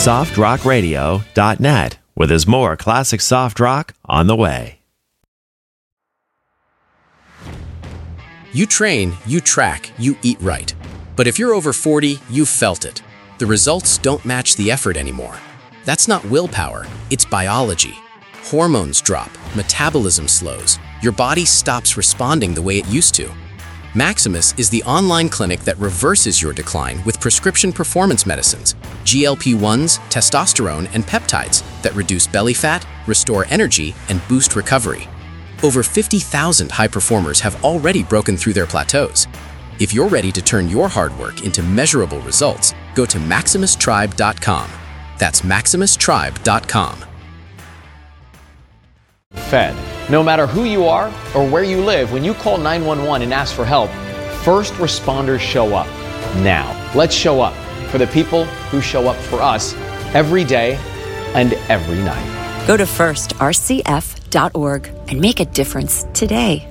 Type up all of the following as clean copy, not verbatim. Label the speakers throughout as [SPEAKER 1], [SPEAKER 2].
[SPEAKER 1] softrockradio.net, where there's more classic soft rock on the way.
[SPEAKER 2] You train, you track, you eat right. But if you're over 40, you've felt it. The results don't match the effort anymore. That's not willpower, it's biology. Hormones drop, metabolism slows, your body stops responding the way it used to. Maximus is the online clinic that reverses your decline with prescription performance medicines, GLP-1s, testosterone, and peptides that reduce belly fat, restore energy, and boost recovery. Over 50,000 high performers have already broken through their plateaus. If you're ready to turn your hard work into measurable results, go to MaximusTribe.com. That's MaximusTribe.com.
[SPEAKER 3] Fed. No matter who you are or where you live, when you call 911 and ask for help, first responders show up. Now, let's show up for the people who show up for us every day and every night.
[SPEAKER 4] Go to firstrcf.org and make a difference today.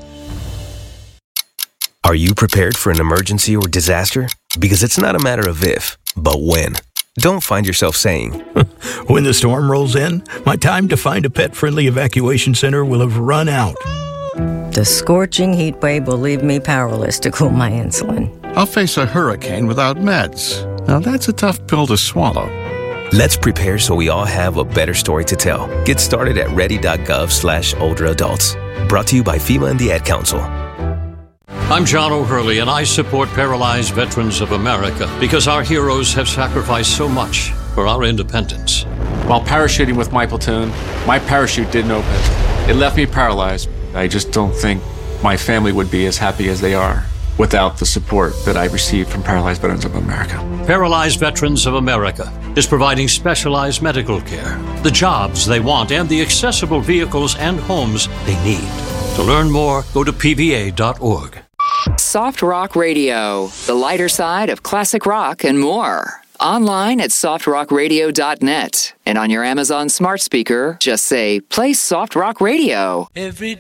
[SPEAKER 5] Are you prepared for an emergency or disaster? Because it's not a matter of if, but when. Don't find yourself saying,
[SPEAKER 6] when the storm rolls in, my time to find a pet-friendly evacuation center will have run out.
[SPEAKER 7] The scorching heat wave will leave me powerless to cool my insulin.
[SPEAKER 8] I'll face a hurricane without meds. Now that's a tough pill to swallow.
[SPEAKER 5] Let's prepare so we all have a better story to tell. Get started at ready.gov/older adults. Brought to you by FEMA and the Ad Council.
[SPEAKER 9] I'm John O'Hurley, and I support Paralyzed Veterans of America because our heroes have sacrificed so much for our independence.
[SPEAKER 10] While parachuting with my platoon, my parachute didn't open. It left me paralyzed. I just don't think my family would be as happy as they are without the support that I received from Paralyzed Veterans of America.
[SPEAKER 9] Paralyzed Veterans of America is providing specialized medical care, the jobs they want, and the accessible vehicles and homes they need. To learn more, go to pva.org.
[SPEAKER 11] Soft Rock Radio, the lighter side of classic rock and more. Online at softrockradio.net. And on your Amazon smart speaker, just say, play Soft Rock Radio.